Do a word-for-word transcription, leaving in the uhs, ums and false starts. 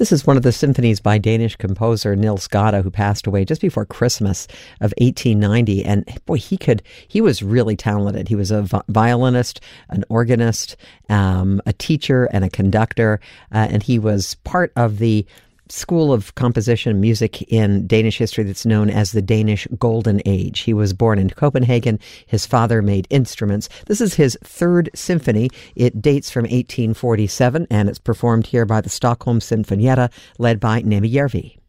This is one of the symphonies by Danish composer Nils Gade, who passed away just before Christmas of eighteen ninety. And boy, he could, he was really talented. He was a vi- violinist, an organist, um, a teacher, and a conductor. Uh, and he was part of the school of composition and music in Danish history that's known as the Danish Golden Age. He was born in Copenhagen. His father made instruments. This is his third symphony. It dates from eighteen forty-seven, and it's performed here by the Stockholm Sinfonietta, led by Nemi Järvi.